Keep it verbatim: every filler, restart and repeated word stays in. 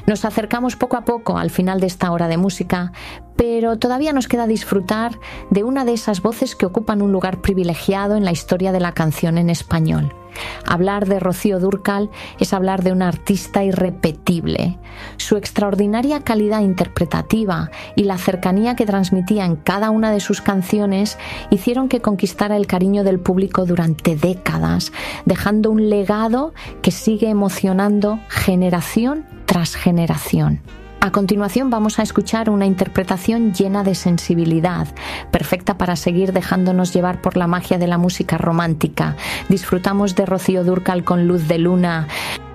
Nos acercamos poco a poco al final de esta hora de música, pero todavía nos queda disfrutar de una de esas voces que ocupan un lugar privilegiado en la historia de la canción en español. Hablar de Rocío Dúrcal es hablar de una artista irrepetible. Su extraordinaria calidad interpretativa y la cercanía que transmitía en cada una de sus canciones hicieron que conquistara el cariño del público durante décadas, dejando un legado que sigue emocionando generación tras generación. A continuación vamos a escuchar una interpretación llena de sensibilidad, perfecta para seguir dejándonos llevar por la magia de la música romántica. Disfrutamos de Rocío Dúrcal con Luz de Luna.